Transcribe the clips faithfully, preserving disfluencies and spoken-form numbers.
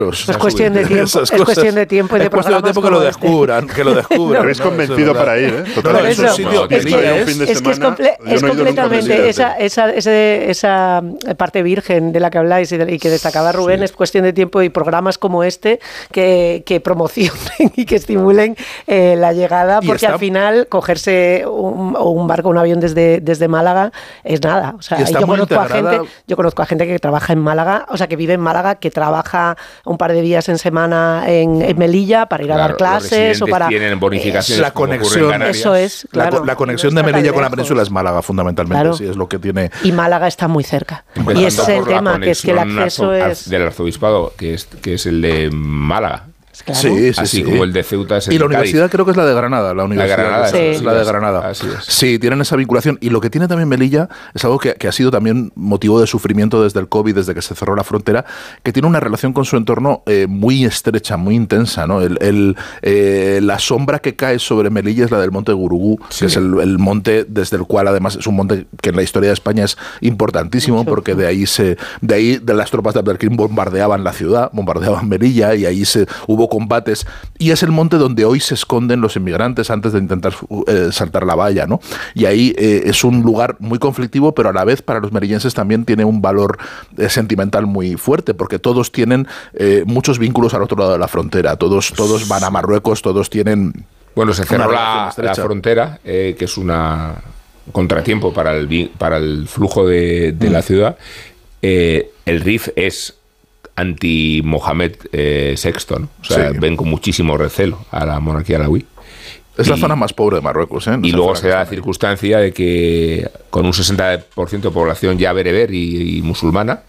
Es cuestión de tiempo, es cosas, cuestión de tiempo y de es cuestión de tiempo que lo descubran, que lo descubran. Me habéis convencido para ir, ¿eh? Totalmente. No, no, es, sitio, es, que, es, es que es, comple es no completamente esa, esa, esa, esa parte virgen de la que habláis y, de, y que destacaba Rubén, sí. Es cuestión de tiempo y programas como este que, que promocionen y que estimulen eh, la llegada, porque está, al final cogerse un, un barco, un avión desde, desde Málaga es nada. O sea, yo conozco a gente, yo conozco a gente que trabaja en Málaga, o sea, que vive en Málaga, que trabaja un par de días en semana en, en Melilla para ir claro, a dar clases o para tienen bonificaciones, la conexión, eso es, claro, la, la conexión no de Melilla con la península es Málaga fundamentalmente, claro. Sí, es lo que tiene. Y Málaga está muy cerca. Empezando y ese es el tema, que es que el acceso es del arzobispado, que es que es el de Málaga. Claro. Sí, sí, así sí. como el de Ceuta es el y la de universidad Cádiz. Creo que es la de Granada, la universidad la Granada, sí. es, es la de Granada. Así es. Sí, tienen esa vinculación y lo que tiene también Melilla es algo que, que ha sido también motivo de sufrimiento desde el COVID, desde que se cerró la frontera, que tiene una relación con su entorno eh, muy estrecha, muy intensa, ¿no? El, el, eh, la sombra que cae sobre Melilla es la del Monte Gurugú, sí. Que es el, el monte desde el cual además es un monte que en la historia de España es importantísimo. Mucho. Porque de ahí se, de ahí de las tropas de Abdelkrim bombardeaban la ciudad, bombardeaban Melilla y ahí se hubo combates. Y es el monte donde hoy se esconden los inmigrantes antes de intentar eh, saltar la valla, ¿no? Y ahí eh, es un lugar muy conflictivo, pero a la vez para los melillenses también tiene un valor eh, sentimental muy fuerte, porque todos tienen eh, muchos vínculos al otro lado de la frontera. Todos, todos van a Marruecos, todos tienen... Bueno, se cerró la, la frontera, eh, que es una contratiempo para el, para el flujo de, de mm. la ciudad. Eh, el R I F es anti-Mohamed eh, sexto, ¿no? O sea, sí. Ven con muchísimo recelo a la monarquía alauí. Es y, la zona más pobre de Marruecos, ¿eh? No y luego se da la circunstancia de que con un sesenta por ciento de población ya bereber y, y musulmana,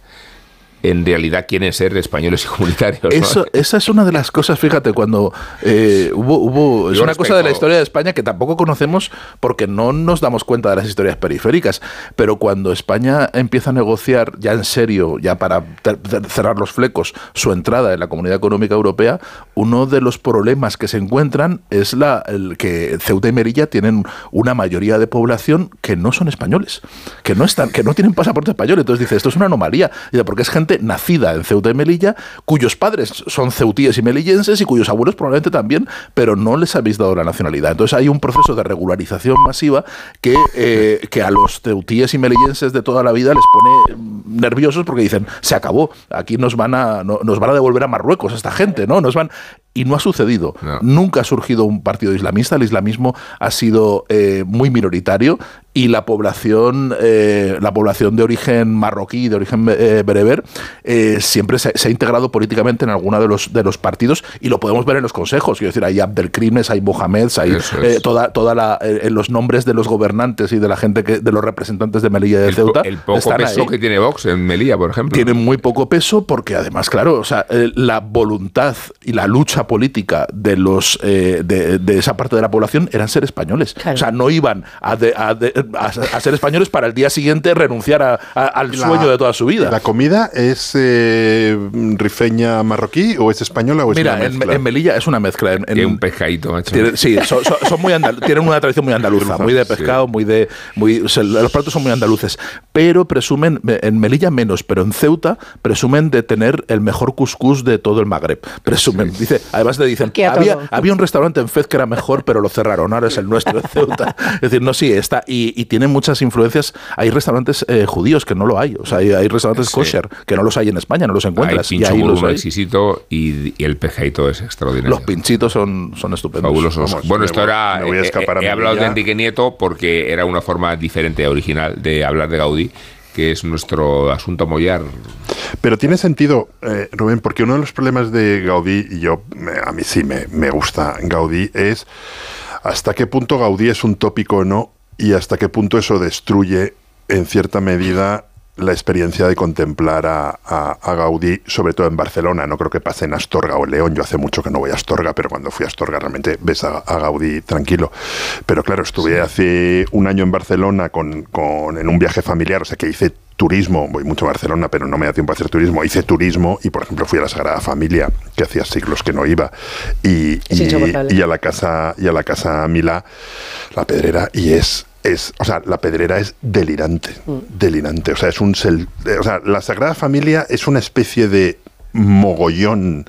en realidad quieren ser españoles y comunitarios, ¿no? Eso, esa es una de las cosas, fíjate, cuando eh, hubo... hubo es Yo una respecto, cosa de la historia de España que tampoco conocemos porque no nos damos cuenta de las historias periféricas, pero cuando España empieza a negociar ya en serio, ya para cerrar los flecos, su entrada en la Comunidad Económica Europea, uno de los problemas que se encuentran es la, el que Ceuta y Melilla tienen una mayoría de población que no son españoles, que no están, que no tienen pasaporte español. Entonces dice, esto es una anomalía, porque es gente nacida en Ceuta y Melilla, cuyos padres son ceutíes y melillenses y cuyos abuelos probablemente también, pero no les habéis dado la nacionalidad. Entonces hay un proceso de regularización masiva que, eh, que a los ceutíes y melillenses de toda la vida les pone nerviosos porque dicen, se acabó, aquí nos van a, no, nos van a devolver a Marruecos esta gente, ¿no? Nos van... Y no ha sucedido. No. Nunca ha surgido un partido islamista. El islamismo ha sido eh, muy minoritario y la población, eh, la población de origen marroquí, de origen eh, bereber, eh, siempre se, se ha integrado políticamente en alguno de los de los partidos y lo podemos ver en los consejos. Quiero decir, hay Abdelkrimes, hay Mohameds, hay eh, toda toda la eh, los nombres de los gobernantes y de la gente que de los representantes de Melilla y de el Ceuta. Po, el poco están peso ahí. Que tiene Vox en Melilla, por ejemplo. Tienen muy poco peso porque además, claro, o sea, eh, la voluntad y la lucha política de los eh, de, de esa parte de la población eran ser españoles. Claro. O sea, no iban a, de, a, de, a, a ser españoles para el día siguiente renunciar a, a, al la, sueño de toda su vida. ¿La comida es eh, rifeña marroquí o es española o es Mira, una mezcla? En, en Melilla es una mezcla. En, en un pescadito, macho. Tiene, sí, son, son, son muy andal, tienen una tradición muy andaluza, muy de pescado, sí. muy de... Muy, o sea, los platos son muy andaluces, pero presumen, en Melilla menos, pero en Ceuta presumen de tener el mejor cuscús de todo el Magreb. Presumen. Sí. Dice, además te dicen, había, había un restaurante en Fez que era mejor, pero lo cerraron, ahora es el nuestro en Ceuta. Es decir, no, sí, está, y, y tiene muchas influencias. Hay restaurantes eh, judíos que no lo hay, o sea, hay, hay restaurantes sí. kosher que no los hay en España, no los encuentras. Hay pincho y ahí los hay. exquisito y, y el pescadito es extraordinario. Los pinchitos son, son estupendos. Fabulosos. Vamos, bueno, esto voy, era... Me voy a escapar he, he a hablado ya. de Enrique Nieto porque era una forma diferente, original, de hablar de Gaudí, que es nuestro asunto mollar. Pero tiene sentido, eh, Rubén, porque uno de los problemas de Gaudí, y yo a mí sí me, me gusta Gaudí, es hasta qué punto Gaudí es un tópico o no, y hasta qué punto eso destruye en cierta medida la experiencia de contemplar a, a, a Gaudí, sobre todo en Barcelona. No creo que pase en Astorga o León. Yo hace mucho que no voy a Astorga, pero cuando fui a Astorga realmente ves a, a Gaudí tranquilo. Pero claro, estuve sí. hace un año en Barcelona con, con, en un viaje familiar, o sea que hice turismo, voy mucho a Barcelona, pero no me da tiempo a hacer turismo. Hice turismo y, por ejemplo, fui a la Sagrada Familia, que hacía siglos que no iba, y, y, y a la casa y a la casa Milá, la Pedrera, y es Es, o sea, la Pedrera es delirante, mm. delirante. O sea, es un, sel, o sea, la Sagrada Familia es una especie de mogollón